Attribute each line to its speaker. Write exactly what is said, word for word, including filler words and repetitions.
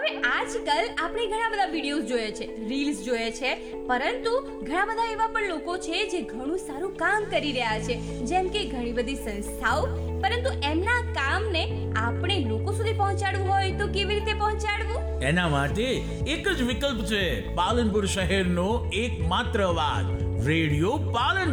Speaker 1: હવે આજકાલ આપણે ઘણા બધા વિડીયોઝ જોઈએ છે, રીલ્સ જોઈએ છે, પરંતુ ઘણા બધા એવા પણ લોકો છે જે ઘણું સારું કામ કરી રહ્યા છે, જેમ કે ઘણી બધી સંસ્થાઓ, પરંતુ એમના કામને આપણે લોકો સુધી પહોંચાડવું હોય તો કેવી રીતે પહોંચાડવું?
Speaker 2: એના માટે એક જ વિકલ્પ છે, પાલનપુર શહેરનો એકમાત્ર અવાજ, રેડિયો પાલન।